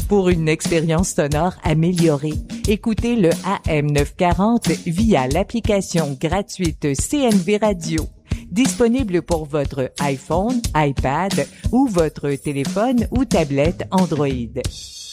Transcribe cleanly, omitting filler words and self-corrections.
Pour une expérience sonore améliorée, écoutez le AM940 via l'application gratuite CNV Radio, disponible pour votre iPhone, iPad ou votre téléphone ou tablette Android.